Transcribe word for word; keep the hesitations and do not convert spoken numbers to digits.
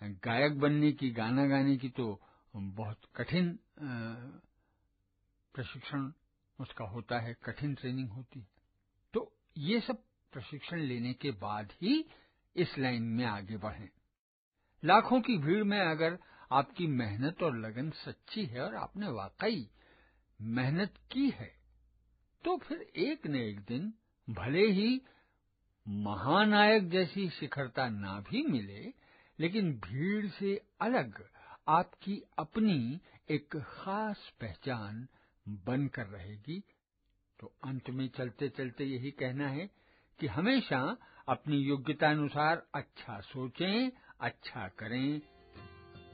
गायक बनने की, गाना गाने की तो बहुत कठिन प्रशिक्षण उसका होता है, कठिन ट्रेनिंग होती है। तो ये सब प्रशिक्षण लेने के बाद ही इस लाइन में आगे बढ़ें। लाखों की भीड़ में अगर आपकी मेहनत और लगन सच्ची है और आपने वाकई मेहनत की है, तो फिर एक न एक दिन भले ही महानायक जैसी शिखरता ना भी मिले, लेकिन भीड़ से अलग आपकी अपनी एक खास पहचान बनकर रहेगी। तो अंत में चलते चलते यही कहना है कि हमेशा अपनी योग्यता अनुसार अच्छा सोचें, अच्छा करें,